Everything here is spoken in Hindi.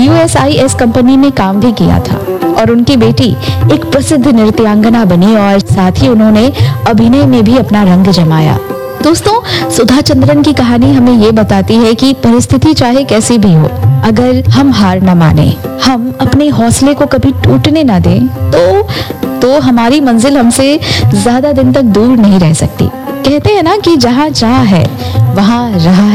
USIS कंपनी में काम भी किया था और उनकी बेटी एक प्रसिद्ध नृत्यांगना बनी और साथ ही उन्होंने अभिनय में भी अपना रंग जमाया। दोस्तों, सुधा चंद्रन की कहानी हमें ये बताती है कि परिस्थिति चाहे कैसी भी हो, अगर हम हार न माने, हम अपने हौसले को कभी टूटने ना दें, तो हमारी मंजिल हमसे ज्यादा दिन तक दूर नहीं रह सकती। कहते हैं ना कि जहाँ चाह है वहाँ राह है।